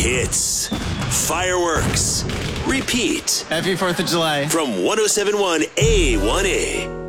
hits, fireworks, repeat. Happy 4th of July. From 107.1 A1A.